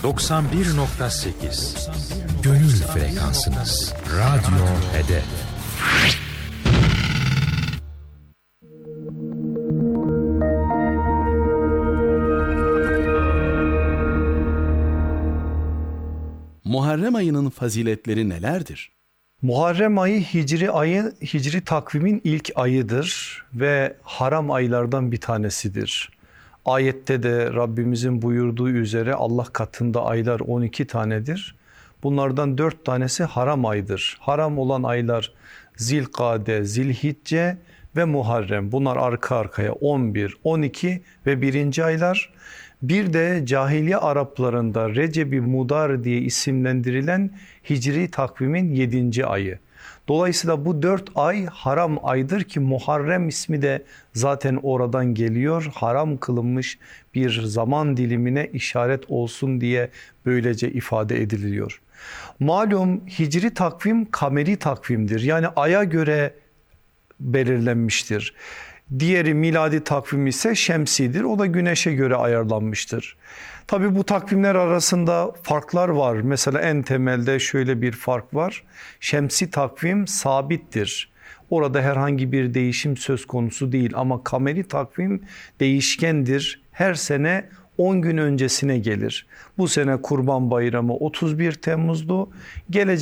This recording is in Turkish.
91.8 Gönül frekansınız. Radyo Hedef. Muharrem ayının faziletleri nelerdir? Muharrem ayı Hicri takvimin ilk ayıdır ve haram aylardan bir tanesidir. Ayette de Rabbimizin buyurduğu üzere Allah katında aylar 12 tanedir. Bunlardan 4 tanesi haram aydır. Haram olan aylar Zilkade, Zilhicce ve Muharrem. Bunlar arka arkaya 11, 12 ve 1. aylar. Bir de cahiliye Araplarında Recep-i Mudar diye isimlendirilen Hicri takvimin 7. ayı. Dolayısıyla bu 4 ay haram aydır ki Muharrem ismi de zaten oradan geliyor. Haram kılınmış bir zaman dilimine işaret olsun diye böylece ifade ediliyor. Malum Hicri takvim kameri takvimdir. Yani aya göre belirlenmiştir. Diğeri miladi takvim ise şemsidir. O da güneşe göre ayarlanmıştır. Tabi bu takvimler arasında farklar var. Mesela en temelde şöyle bir fark var. Şemsi takvim sabittir. Orada herhangi bir değişim söz konusu değil ama kameri takvim değişkendir. Her sene 10 gün öncesine gelir. Bu sene Kurban Bayramı 31 Temmuz'du. Gelecek